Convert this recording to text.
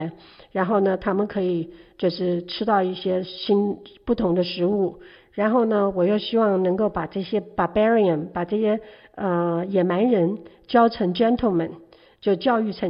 然后呢他们可以就是吃到一些不同的食物，然后呢我又希望能够把这些 barbarian 把这些野蛮人教成 gentleman， 就教育成